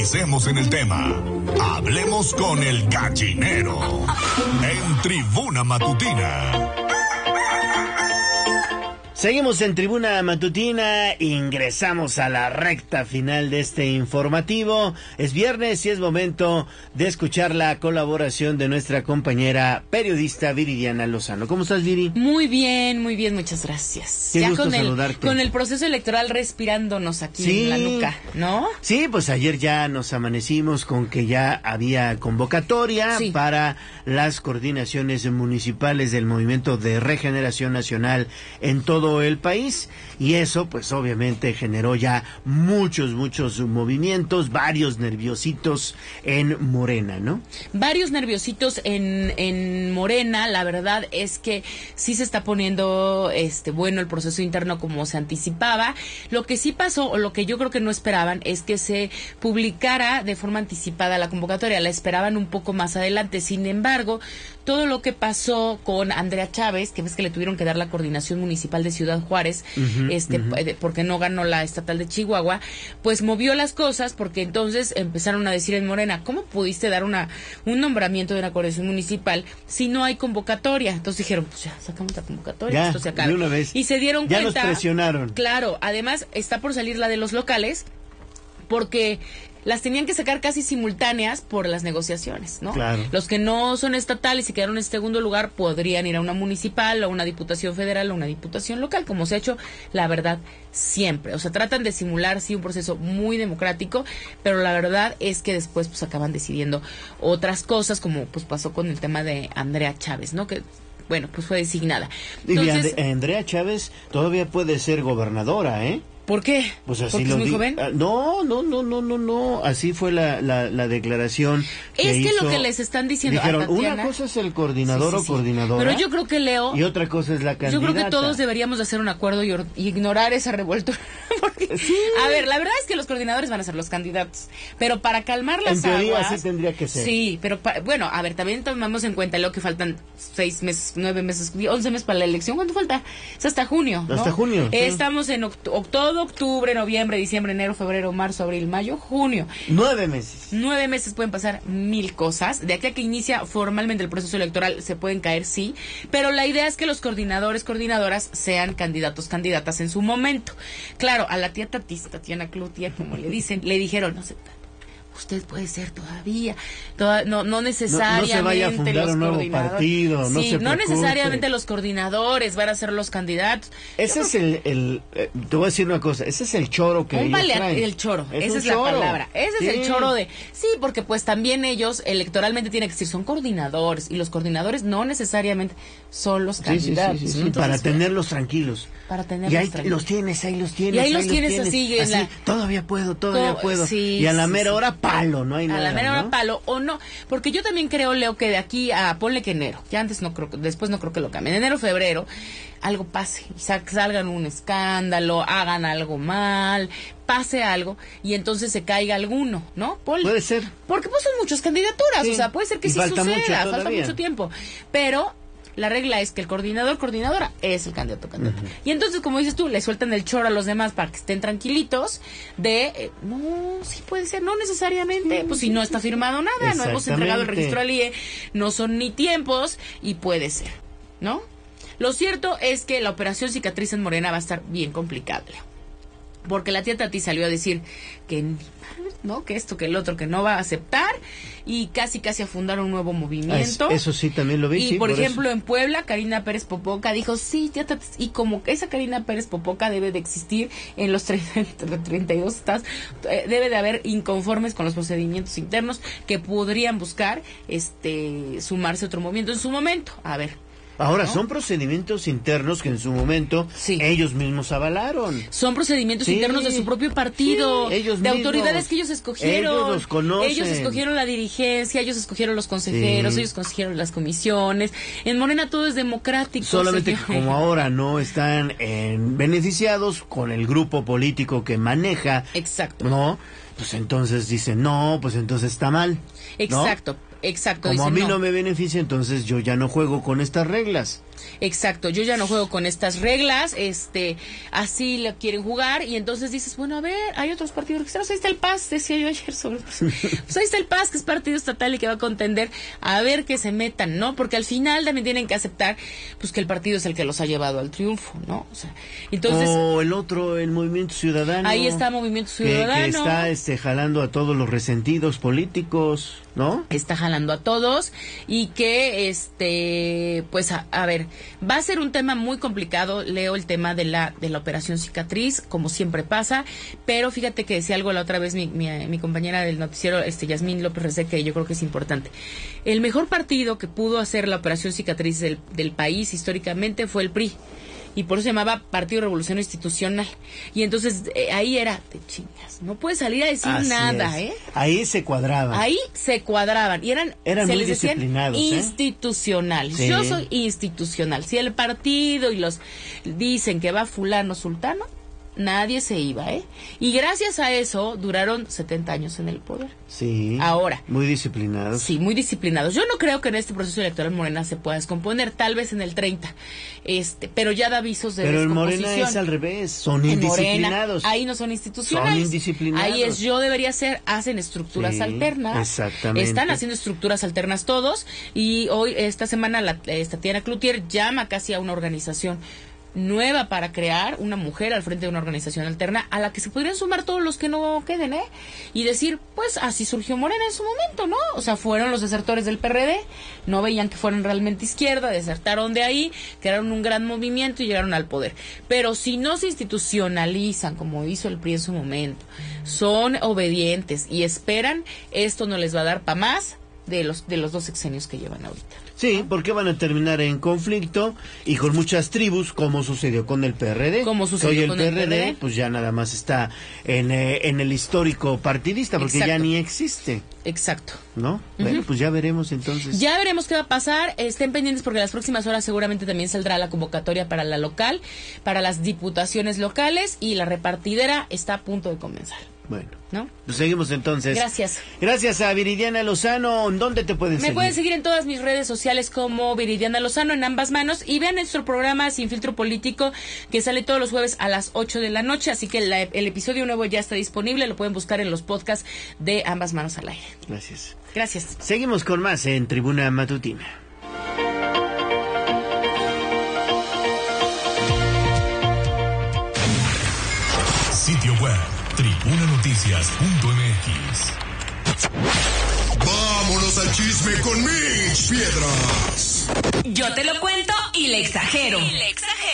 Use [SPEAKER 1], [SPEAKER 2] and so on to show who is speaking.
[SPEAKER 1] Profundicemos en el tema. Hablemos con el gallinero en Tribuna Matutina.
[SPEAKER 2] Seguimos en Tribuna Matutina, ingresamos a la recta final de este informativo. Es viernes y es momento de escuchar la colaboración de nuestra compañera periodista Viridiana Lozano. ¿Cómo estás, Viri?
[SPEAKER 3] Muy bien, muchas gracias.
[SPEAKER 2] Qué
[SPEAKER 3] ya
[SPEAKER 2] gusto saludarte.
[SPEAKER 3] Con el proceso electoral respirándonos aquí en la nuca, ¿no?
[SPEAKER 2] Sí, pues ayer ya nos amanecimos con que ya había convocatoria para las coordinaciones municipales del Movimiento de Regeneración Nacional en todo el país, y eso pues obviamente generó ya muchos movimientos, varios nerviositos en Morena, ¿no? Varios nerviositos
[SPEAKER 3] en Morena. La verdad es que sí se está poniendo bueno el proceso interno como se anticipaba. Lo que sí pasó, o lo que yo creo que no esperaban, es que se publicara de forma anticipada la convocatoria. La esperaban un poco más adelante. Sin embargo, todo lo que pasó con Andrea Chávez, que ves que le tuvieron que dar la coordinación municipal de Ciudad Juárez, porque no ganó la estatal de Chihuahua, pues movió las cosas, porque entonces empezaron a decir en Morena, ¿cómo pudiste dar un nombramiento de una coordinación municipal si no hay convocatoria? Entonces dijeron, pues ya, sacamos la convocatoria, esto se acaba.
[SPEAKER 2] De una vez.
[SPEAKER 3] Y se dieron cuenta.
[SPEAKER 2] Ya nos presionaron.
[SPEAKER 3] Claro, además está por salir la de los locales, porque las tenían que sacar casi simultáneas por las negociaciones, ¿no?
[SPEAKER 2] Claro.
[SPEAKER 3] Los que no son estatales y quedaron en segundo lugar podrían ir a una municipal, a una diputación federal, a una diputación local, como se ha hecho, la verdad, siempre. O sea, tratan de simular, sí, un proceso muy democrático, pero la verdad es que después pues acaban decidiendo otras cosas, como pues pasó con el tema de Andrea Chávez, ¿no? Que bueno, pues fue designada.
[SPEAKER 2] Entonces, y Andrea Chávez todavía puede ser gobernadora, ¿eh?
[SPEAKER 3] ¿Por qué?
[SPEAKER 2] Pues así
[SPEAKER 3] ¿porque es muy joven?
[SPEAKER 2] No. Así fue la declaración
[SPEAKER 3] que
[SPEAKER 2] hizo.
[SPEAKER 3] Lo que les están diciendo
[SPEAKER 2] dijeron,
[SPEAKER 3] a Tatiana,
[SPEAKER 2] una cosa es el coordinador o coordinadora.
[SPEAKER 3] Pero yo creo que Leo.
[SPEAKER 2] Y otra cosa es la candidata.
[SPEAKER 3] Yo creo que todos deberíamos de hacer un acuerdo y ignorar esa revueltura. Porque, a ver, la verdad es que los coordinadores van a ser los candidatos. Pero para calmar las aguas.
[SPEAKER 2] En teoría sí tendría que ser.
[SPEAKER 3] Sí, pero bueno, a ver, también tomamos en cuenta, Leo, que faltan 6 meses, 9 meses, 11 meses para la elección. ¿Cuánto falta? Es hasta junio, ¿no?
[SPEAKER 2] Hasta junio.
[SPEAKER 3] Estamos en todo octubre, noviembre, diciembre, enero, febrero, marzo, abril, mayo, junio.
[SPEAKER 2] 9 meses.
[SPEAKER 3] 9 meses pueden pasar mil cosas. De aquí a que inicia formalmente el proceso electoral se pueden caer, sí. Pero la idea es que los coordinadores, coordinadoras sean candidatos, candidatas en su momento. Claro, a la tía Tatiana Cloutier, como le dicen, le dijeron, no sé, usted puede ser todavía, no necesariamente
[SPEAKER 2] no se vaya a fundar
[SPEAKER 3] los
[SPEAKER 2] un nuevo partido, no se
[SPEAKER 3] no necesariamente los coordinadores van a ser los candidatos.
[SPEAKER 2] Ese es te voy a decir una cosa, ese es el choro que ellos traen.
[SPEAKER 3] El choro, esa es la palabra, ese es el choro de, sí, porque pues también ellos electoralmente tienen que decir, son coordinadores, y los coordinadores no necesariamente son los candidatos.
[SPEAKER 2] Sí, entonces, para tenerlos tranquilos.
[SPEAKER 3] Para tenerlos
[SPEAKER 2] y ahí
[SPEAKER 3] tranquilos.
[SPEAKER 2] los tienes,
[SPEAKER 3] Y ahí los tienes así.
[SPEAKER 2] Todavía puedo.
[SPEAKER 3] Sí,
[SPEAKER 2] y a la mera hora palo, no hay nada.
[SPEAKER 3] A la mera
[SPEAKER 2] hora
[SPEAKER 3] palo o no, porque yo también creo, Leo, que de aquí a ponle que enero, ya antes no creo, después no creo que lo cambien, enero, febrero, algo pase, y salgan un escándalo, hagan algo mal, pase algo, y entonces se caiga alguno, ¿no?
[SPEAKER 2] Puede ser.
[SPEAKER 3] Porque pues son muchas candidaturas, o sea, puede ser que sí
[SPEAKER 2] falta
[SPEAKER 3] suceda, falta mucho tiempo, pero la regla es que el coordinadora es el candidato. Y entonces, como dices tú, le sueltan el choro a los demás para que estén tranquilitos de, no, sí puede ser, no necesariamente, pues si no está firmado nada, no hemos entregado el registro al IE, no son ni tiempos, y puede ser, ¿no? Lo cierto es que la operación cicatriz en Morena va a estar bien complicada, porque la tía Tati salió a decir que ¿no? Que esto, que el otro, que no va a aceptar, y casi a fundar un nuevo movimiento.
[SPEAKER 2] Eso sí, también lo vi.
[SPEAKER 3] Y por ejemplo, en Puebla, Karina Pérez Popoca dijo, sí, tía Tati, y como esa Karina Pérez Popoca debe de existir en los 32 estados, debe de haber inconformes con los procedimientos internos que podrían buscar sumarse a otro movimiento en su momento. A ver.
[SPEAKER 2] Ahora,
[SPEAKER 3] ¿no?
[SPEAKER 2] Son procedimientos internos que en su momento ellos mismos avalaron.
[SPEAKER 3] Son procedimientos internos de su propio partido,
[SPEAKER 2] ellos
[SPEAKER 3] de
[SPEAKER 2] mismos,
[SPEAKER 3] autoridades que ellos escogieron.
[SPEAKER 2] Ellos los conocen.
[SPEAKER 3] Ellos escogieron la dirigencia, ellos escogieron los consejeros, ellos escogieron las comisiones. En Morena todo es democrático.
[SPEAKER 2] Solamente que como ahora no están beneficiados con el grupo político que maneja.
[SPEAKER 3] Exacto.
[SPEAKER 2] ¿No? Pues entonces dicen, no, pues entonces está mal. ¿No?
[SPEAKER 3] Exacto.
[SPEAKER 2] Como dicen, a mí no me beneficia, entonces yo ya no juego con estas reglas.
[SPEAKER 3] Exacto, yo ya no juego con estas reglas, así lo quieren jugar, y entonces dices, bueno, a ver, hay otros partidos registrados, ahí está el PAS, decía yo ayer sobre pues ahí está el PAS, que es partido estatal y que va a contender, a ver que se metan, ¿no? Porque al final también tienen que aceptar, pues, que el partido es el que los ha llevado al triunfo, ¿no? O sea, entonces...
[SPEAKER 2] O el otro, el Movimiento Ciudadano.
[SPEAKER 3] Ahí está Movimiento Ciudadano.
[SPEAKER 2] Que está jalando a todos los resentidos políticos, ¿no?
[SPEAKER 3] Está jalando a todos, y que, pues, a ver, va a ser un tema muy complicado. Leo el tema de la operación cicatriz, como siempre pasa, pero fíjate que decía algo la otra vez mi compañera del noticiero, Yasmín López Recé, que yo creo que es importante. El mejor partido que pudo hacer la operación cicatriz del país históricamente fue el PRI. Y por eso se llamaba Partido Revolución Institucional. Y entonces ahí era, te chingas, no puedes salir a decir
[SPEAKER 2] Así
[SPEAKER 3] nada,
[SPEAKER 2] es. Ahí se cuadraban.
[SPEAKER 3] Ahí se cuadraban. Y eran
[SPEAKER 2] muy disciplinados.
[SPEAKER 3] Institucionales.
[SPEAKER 2] Sí.
[SPEAKER 3] Yo soy institucional. Si el partido y los dicen que va fulano, sultano, nadie se iba, Y gracias a eso duraron 70 años en el poder.
[SPEAKER 2] Sí.
[SPEAKER 3] Ahora.
[SPEAKER 2] Muy disciplinados.
[SPEAKER 3] Sí, muy disciplinados. Yo no creo que en este proceso electoral Morena se pueda descomponer, tal vez en el 30. Pero ya da avisos de descomposición.
[SPEAKER 2] Pero en Morena es al revés, son indisciplinados.
[SPEAKER 3] Morena, ahí no son institucionales.
[SPEAKER 2] Son indisciplinados.
[SPEAKER 3] Ahí hacen estructuras alternas.
[SPEAKER 2] Exactamente.
[SPEAKER 3] Están haciendo estructuras alternas todos, y hoy, esta semana, Tatiana Cloutier llama casi a una organización nueva para crear una mujer al frente de una organización alterna a la que se podrían sumar todos los que no queden, y decir, pues así surgió Morena en su momento, ¿no? O sea, fueron los desertores del PRD, no veían que fueran realmente izquierda, desertaron de ahí, crearon un gran movimiento y llegaron al poder. Pero si no se institucionalizan, como hizo el PRI en su momento, son obedientes y esperan, esto no les va a dar para más de los 2 sexenios que llevan ahorita.
[SPEAKER 2] Sí, porque van a terminar en conflicto y con muchas tribus, como sucedió con el PRD.
[SPEAKER 3] Como sucedió con el PRD.
[SPEAKER 2] Pues ya nada más está en el histórico partidista, porque
[SPEAKER 3] Exacto.
[SPEAKER 2] ya ni existe.
[SPEAKER 3] Exacto.
[SPEAKER 2] ¿No? Bueno, pues ya veremos entonces.
[SPEAKER 3] Ya veremos qué va a pasar. Estén pendientes porque en las próximas horas seguramente también saldrá la convocatoria para la local, para las diputaciones locales, y la repartidera está a punto de comenzar.
[SPEAKER 2] Bueno,
[SPEAKER 3] ¿no?
[SPEAKER 2] Pues seguimos entonces.
[SPEAKER 3] Gracias.
[SPEAKER 2] Gracias a Viridiana Lozano. ¿Dónde te pueden seguir?
[SPEAKER 3] Me pueden seguir en todas mis redes sociales como Viridiana Lozano, en ambas manos, y vean nuestro programa Sin Filtro Político, que sale todos los jueves a las 8 de la noche, así que el episodio nuevo ya está disponible, lo pueden buscar en los podcasts de Ambas Manos al Aire.
[SPEAKER 2] Gracias.
[SPEAKER 3] Gracias.
[SPEAKER 2] Seguimos con más en Tribuna Matutina.
[SPEAKER 1] Sitio web tribunanoticias.mx. Vámonos al chisme con Mitch Piedras.
[SPEAKER 4] Yo te lo cuento y le exagero.